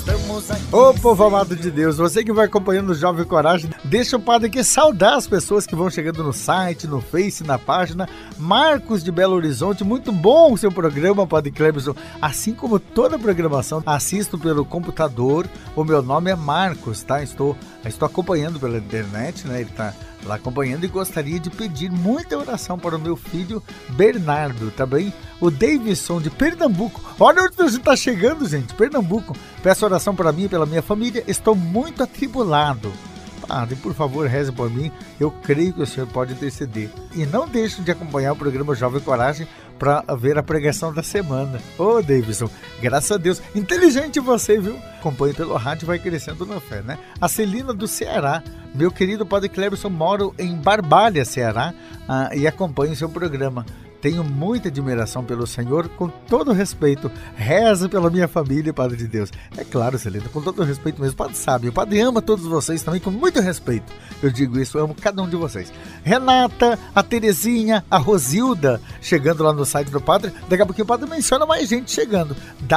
Ô povo amado de Deus, você que vai acompanhando o Jovem Coragem, deixa o padre aqui saudar as pessoas que vão chegando no site, no Face, na página. Marcos de Belo Horizonte, muito bom o seu programa, Padre Cleberson. Assim como toda a programação, assisto pelo computador. O meu nome é Marcos, tá? Estou acompanhando pela internet, né? Ele tá lá acompanhando e gostaria de pedir muita oração para o meu filho Bernardo, tá bem? O Davidson de Pernambuco. Olha onde você está chegando, gente, Pernambuco. Peço oração para mim e pela minha família, estou muito atribulado. Padre, por favor, reze por mim, eu creio que o senhor pode interceder. E não deixe de acompanhar o programa Jovem Coragem para ver a pregação da semana. Ô, Davidson, graças a Deus, inteligente você, viu? Acompanhe pelo rádio e vai crescendo na fé, né? A Celina do Ceará, meu querido Padre Cleberson, moro em Barbalha, Ceará, e acompanho o seu programa. Tenho muita admiração pelo Senhor, com todo respeito. Reza pela minha família, Padre de Deus. É claro, Celina, com todo respeito mesmo. O Padre sabe, o Padre ama todos vocês também com muito respeito. Eu digo isso, eu amo cada um de vocês. Renata, a Terezinha, a Rosilda, chegando lá no site do Padre. Daqui a pouquinho o Padre menciona mais gente chegando.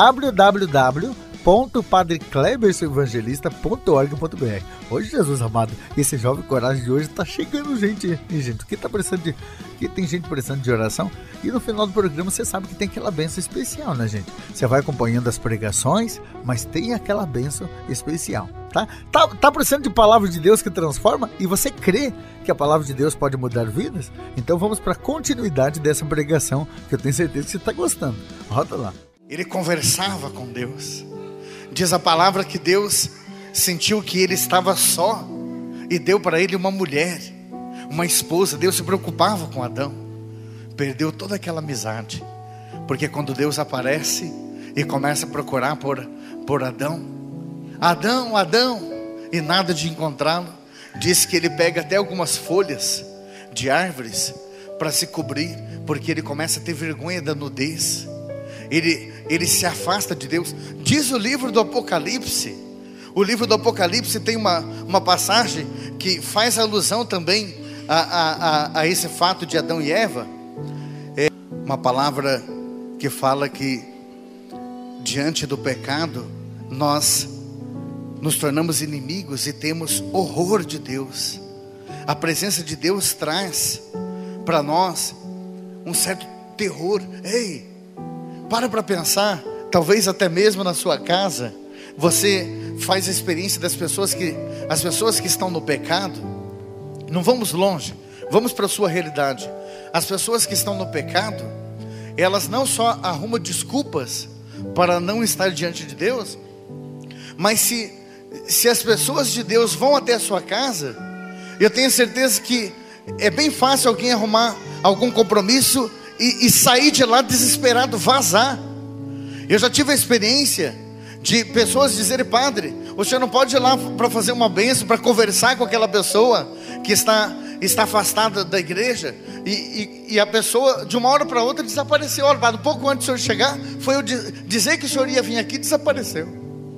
www.padreclebersonevangelista.org.br. Hoje, Jesus amado, esse Jovem Coragem de hoje tá chegando gente. E, gente, que tá precisando de... que tem gente precisando de oração. E no final do programa você sabe que tem aquela bênção especial, né, gente? Você vai acompanhando as pregações, mas tem aquela bênção especial, tá? Tá precisando de palavra de Deus que transforma? E você crê que a palavra de Deus pode mudar vidas? Então vamos para a continuidade dessa pregação, que eu tenho certeza que você tá gostando. Roda lá. Ele conversava com Deus. Diz a palavra que Deus sentiu que ele estava só e deu para ele uma mulher, uma esposa. Deus se preocupava com Adão. Perdeu toda aquela amizade, porque quando Deus aparece e começa a procurar por Adão, e nada de encontrá-lo, diz que ele pega até algumas folhas de árvores para se cobrir, porque ele começa a ter vergonha da nudez. Ele se afasta de Deus. Diz o livro do Apocalipse. O livro do Apocalipse tem uma passagem que faz alusão também a esse fato de Adão e Eva. É uma palavra que fala que diante do pecado nós nos tornamos inimigos e temos horror de Deus. A presença de Deus traz para nós um certo terror. Ei, para pensar, talvez até mesmo na sua casa, você faz a experiência das pessoas que estão no pecado. Não vamos longe, vamos para a sua realidade. As pessoas que estão no pecado, elas não só arrumam desculpas para não estar diante de Deus, mas se as pessoas de Deus vão até a sua casa, eu tenho certeza que é bem fácil alguém arrumar algum compromisso e sair de lá desesperado, vazar. Eu já tive a experiência de pessoas dizerem: padre, o senhor não pode ir lá para fazer uma bênção, para conversar com aquela pessoa que está afastada da igreja, e a pessoa de uma hora para outra desapareceu. Olha, um pouco antes do senhor chegar, foi eu dizer que o senhor ia vir aqui, desapareceu.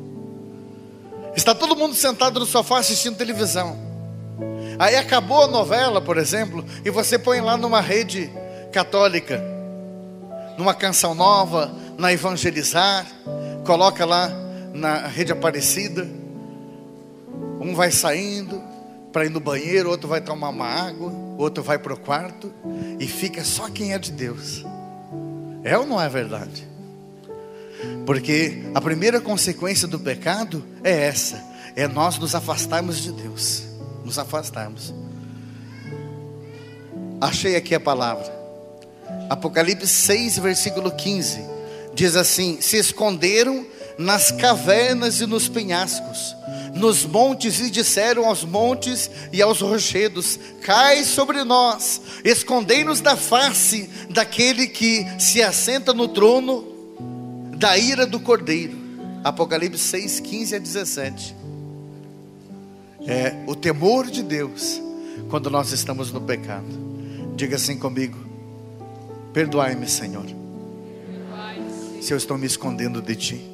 Está todo mundo sentado no sofá assistindo televisão. Aí acabou a novela, por exemplo, e você põe lá numa rede católica, numa Canção Nova, na Evangelizar, coloca lá na Rede Aparecida. Um vai saindo para ir no banheiro, outro vai tomar uma água, outro vai para o quarto, e fica só quem é de Deus. É ou não é verdade? Porque a primeira consequência do pecado é essa: é nós nos afastarmos de Deus. Nos afastarmos. Achei aqui a palavra, Apocalipse 6, versículo 15, diz assim: se esconderam nas cavernas e nos penhascos, nos montes, e disseram aos montes e aos rochedos: cai sobre nós, escondei-nos da face daquele que se assenta no trono, da ira do Cordeiro. Apocalipse 6, 15 a 17. É o temor de Deus quando nós estamos no pecado. Diga assim comigo: perdoai-me, Senhor, se eu estou me escondendo de Ti.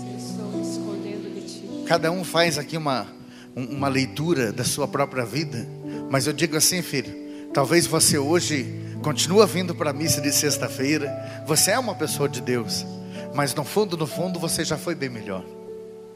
Cada um faz aqui uma leitura da sua própria vida, mas eu digo assim, filho, talvez você hoje continua vindo para a missa de sexta-feira, você é uma pessoa de Deus, mas no fundo você já foi bem melhor.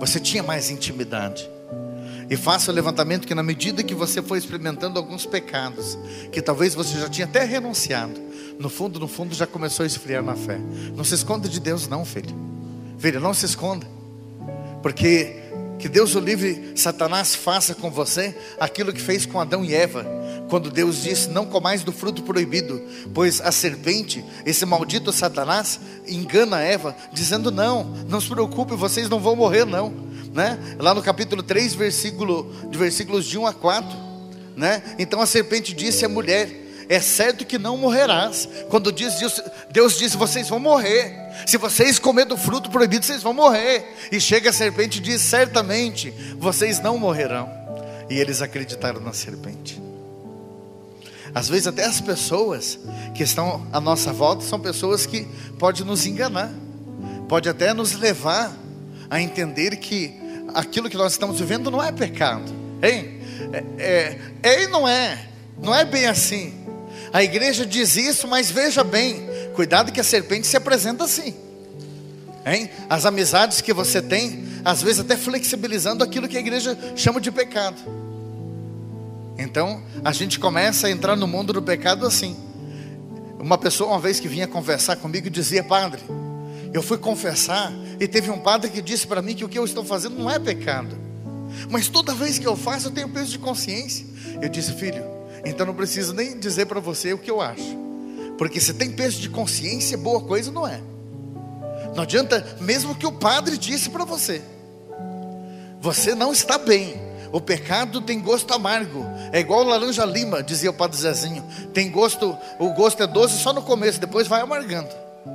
você tinha mais intimidade. E faça o levantamento que na medida que você for experimentando alguns pecados, que talvez você já tinha até renunciado, no fundo já começou a esfriar na fé. Não se esconda de Deus não, filho. Filho, não se esconda. Porque que Deus o livre, Satanás faça com você aquilo que fez com Adão e Eva, quando Deus disse: não comais do fruto proibido, pois a serpente, esse maldito Satanás, engana Eva, dizendo: não se preocupe, vocês não vão morrer não, né? Lá no capítulo 3, versículos de 1 a 4, né? Então a serpente disse à mulher: é certo que não morrerás. Quando Deus disse: vocês vão morrer, se vocês comer do fruto proibido, vocês vão morrer. E chega a serpente e diz: certamente vocês não morrerão. E eles acreditaram na serpente. Às vezes até as pessoas que estão à nossa volta são pessoas que podem nos enganar, pode até nos levar a entender que aquilo que nós estamos vivendo não é pecado, hein? E não é bem assim. A igreja diz isso, mas veja bem, cuidado que a serpente se apresenta assim, hein? As amizades que você tem, às vezes até flexibilizando aquilo que a igreja chama de pecado. Então a gente começa a entrar no mundo do pecado assim. Uma pessoa uma vez que vinha conversar comigo dizia: padre, eu fui confessar e teve um padre que disse para mim que o que eu estou fazendo não é pecado, mas toda vez que eu faço eu tenho peso de consciência. Eu disse: filho, então não preciso nem dizer para você o que eu acho, porque se tem peso de consciência, boa coisa não é. Não adianta mesmo que o padre disse para você, você não está bem. O pecado tem gosto amargo, é igual laranja lima, dizia o padre Zezinho. Tem gosto, o gosto é doce só no começo, depois vai amargando.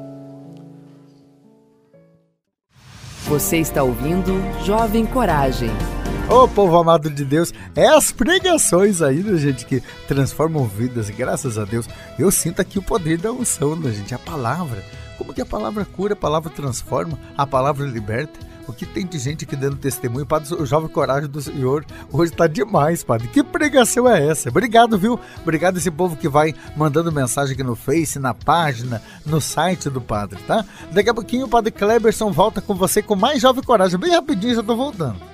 Você está ouvindo Jovem Coragem. Ô povo amado de Deus, é as pregações aí, né, gente, que transformam vidas. E graças a Deus, eu sinto aqui o poder da unção, né, gente? A palavra, como que a palavra cura, a palavra transforma, a palavra liberta. O que tem de gente aqui dando testemunho, Padre, o Jovem Coragem do Senhor hoje tá demais, Padre. Que pregação é essa? Obrigado, viu? Obrigado esse povo que vai mandando mensagem aqui no Face, na página, no site do Padre, tá? Daqui a pouquinho o Padre Kleberson volta com você com mais Jovem Coragem. Bem rapidinho, já tô voltando.